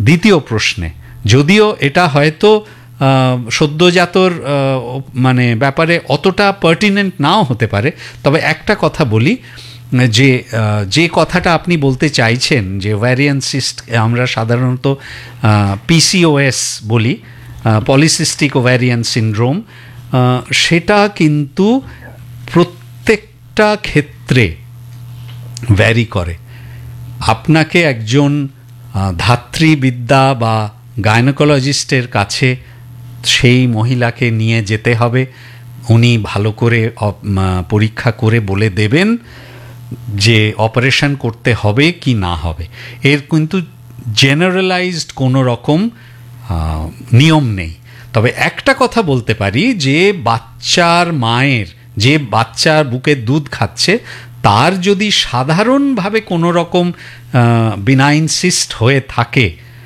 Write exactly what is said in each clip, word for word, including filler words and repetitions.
দ্বিতীয় প্রশ্নে, যদিও এটা হয়তো সদ্যজাতর মানে ব্যাপারে অতটা পার্টিনেন্ট নাও হতে পারে, তবে একটা কথা বলি, যে যে কথাটা আপনি বলতে চাইছেন যে ওভ্যারিয়ান সিস্ট আমরা সাধারণত পিসিওএস বলি, পলিসিস্টিক ওভ্যারিয়ান সিনড্রোম, সেটা কিন্তু প্রত্যেকটা ক্ষেত্রে ভ্যারি করে। আপনাকে একজন ধাত্রীবিদ্যা বা গাইনোকোলজিস্টের কাছে সেই মহিলাকে নিয়ে যেতে হবে, উনি ভালো করে পরীক্ষা করে বলে দেবেন যে অপারেশন করতে হবে কি না হবে। এর কিন্তু জেনারেলাইজড কোনো রকম নিয়ম নেই। তবে একটা কথা বলতে পারি যে বাচ্চার মায়ের, যে বাচ্চার বুকের দুধ খাচ্ছে, তার যদি সাধারণভাবে কোনো রকম বিনাইন সিস্ট হয়ে থাকে,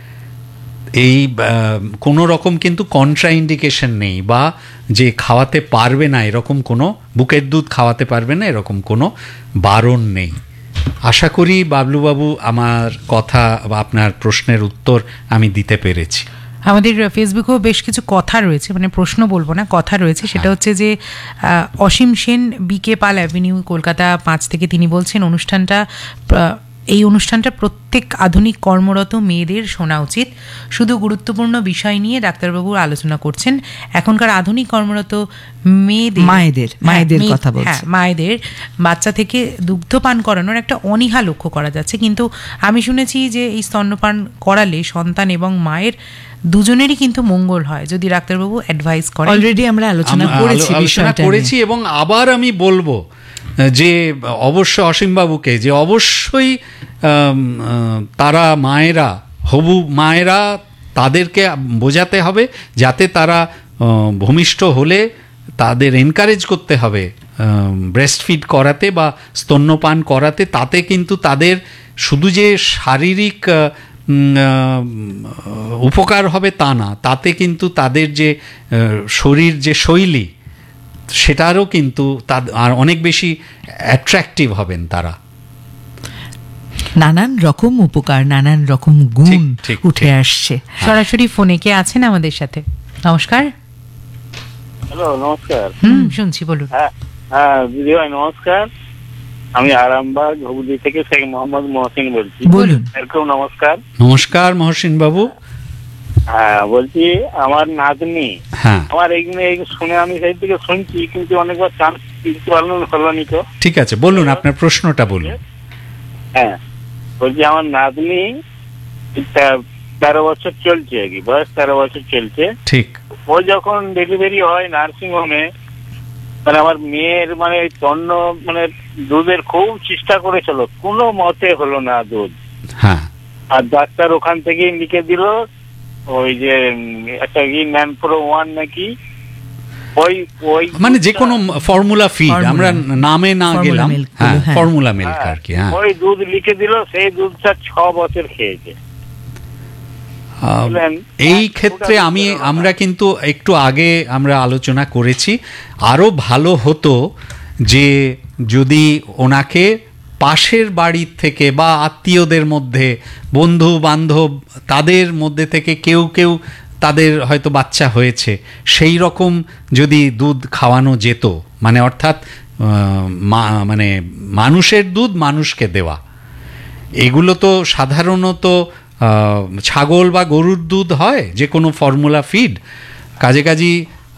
এই কোনো রকম কিন্তু কন্ট্রাইন্ডিকেশন নেই, বা যে খাওয়াতে পারবে না এরকম কোনো, বুকের দুধ খাওয়াতে পারবে না এরকম কোনো বারণ নেই। আশা করি বাবলুবাবু আমার কথা বা আপনার প্রশ্নের উত্তর আমি দিতে পেরেছি। আমাদের ফেসবুকেও বেশ কিছু কথা রয়েছে, মানে প্রশ্ন বলবো না, কথা রয়েছে। সেটা হচ্ছে যে অসীম সেন, বিকে পাল অ্যাভিনিউ, কলকাতা পাঁচ থেকে তিনি বলছেন, অনুষ্ঠানটা এই অনুষ্ঠানটা প্রত্যেক আধুনিক কর্মরত মেয়েদের শোনা উচিত। শুধু গুরুত্বপূর্ণ বিষয় নিয়ে ডাক্তারবাবু আলোচনা করছেন। এখনকার আধুনিক কর্মরত মেয়েদের মায়েদের মায়েদের কথা বলছেন, হ্যাঁ মায়েদের বাচ্চা থেকে দুগ্ধপান করানোর একটা অনীহা লক্ষ্য করা যাচ্ছে। কিন্তু আমি শুনেছি যে এই স্তন্যপান করালে সন্তান এবং মায়ের দুজনেরই কিন্তু মঙ্গল হয়, যদি ডাক্তারবাবু অ্যাডভাইস করেন। অলরেডি আমরা আলোচনা করেছি বিষয়টা করেছি এবং আবার আমি বলবো যে অবশ্য অসীমবাবুকে যে অবশ্যই তারা মায়েরা, হবু মায়েরা, তাদেরকে বোঝাতে হবে যাতে তারা ভূমিষ্ঠ হলে তাদের এনকারেজ করতে হবে ব্রেস্ট ফিড করাতে বা স্তন্যপান করাতে। তাতে কিন্তু তাদের শুধু যে শারীরিক উপকার হবে তা না, তাতে কিন্তু তাদের যে শরীর যে শৈলী, সেটারও কিন্তু আর অনেক বেশি অ্যাট্রাকটিভ হবেন তারা। নানান রকম উপকার, নানান রকম গুণ উঠে আসছে। সরাসরি ফোনে কে আছেন আমাদের সাথে? নমস্কার। হ্যালো, নমস্কার। হুম, শুনছি, বলুন। হ্যাঁ হ্যাঁ দিদি ভাই নমস্কার, আমি আরামবাগ হুগলি থেকে শেখ মোহাম্মদ মহসিন বলছি। বলুন। এরকম নমস্কার। নমস্কার মহসিন বাবু। হ্যাঁ বলছি, আমার নাতনি, হ্যাঁ আমার এইগুলো শুনে আমি সেই থেকে শুনছি, কিন্তু অনেকবার চান্স দিতে পারলাম হলো তো। ঠিক আছে, বলুন আপনার প্রশ্নটা বলুন। হ্যাঁ বলছি, আমার নাতনি তেরো বছর চলছে আর কি, বয়স তেরো বছর চলছে। ঠিক। ও যখন ডেলিভারি হয় নার্সিং হোমে, মানে আমার মেয়ের মানে তন্ন মানে দুধের খুব চেষ্টা করেছিল, কোনো মতে হলো না দুধ। হ্যাঁ। আর ডাক্তার ওখান থেকে লিখে দিল ওই যে একটা কি ম্যানপ্রো ওয়ান নাকি, ওই ওই মানে যে কোনো ফর্মুলা ফিড, আমরা নামে না গেলাম, হ্যাঁ ফর্মুলা মিল্ক আর কি। হ্যাঁ, ওই দুধ লিখে দিল, সেই দুধটা ছ বছর খেয়েছে। এই ক্ষেত্রে আমি আমরা কিন্তু একটু আগে আমরা আলোচনা করেছি, আরো ভালো হতো যে যদি ওনাকে পাশের বাড়ির থেকে বা আত্মীয়দের মধ্যে, বন্ধু বান্ধব, তাদের মধ্যে থেকে কেউ কেউ তাদের হয়তো বাচ্চা হয়েছে, সেই রকম যদি দুধ খাওয়ানো যেত, মানে অর্থাৎ মানে মানুষের দুধ মানুষকে দেওয়া। এগুলো তো সাধারণত ছাগল বা গরুর দুধ হয়, যে কোনো ফর্মুলা ফিড, কাজে কাজী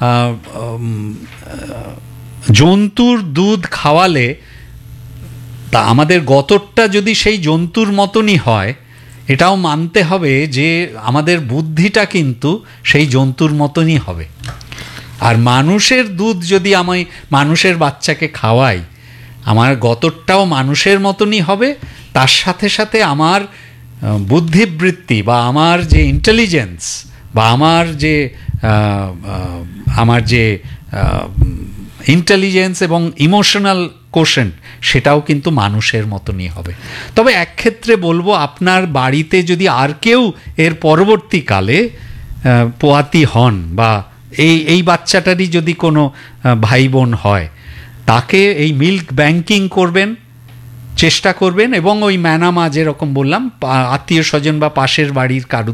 জন্তুর দুধ খাওয়ালে তা আমাদের গতরটা যদি সেই জন্তুর মতনই হয়, এটাও মানতে হবে যে আমাদের বুদ্ধিটা কিন্তু সেই জন্তুর মতনই হবে। আর মানুষের দুধ যদি আমি মানুষের বাচ্চাকে খাওয়াই, আমার গতরটাও মানুষের মতনই হবে, তার সাথে সাথে আমার বুদ্ধিবৃত্তি বা আমার যে ইন্টেলিজেন্স বা আমার যে আমার যে ইন্টেলিজেন্স এবং ইমোশনাল কোশেন্ট, সেটাও কিন্তু মানুষের মতনই হবে। তবে এক ক্ষেত্রে বলবো, আপনার বাড়িতে যদি আর কেউ এর পরবর্তীকালে পোয়াতি হন বা এই এই বাচ্চাটারই যদি কোনো ভাই বোন হয়, তাকে এই মিল্ক ব্যাংকিং করবেন, চেষ্টা করবেন, এবং ওই ম্যানামা যেরকম বললাম আত্মীয় স্বজন বা পাশের বাড়ির কারু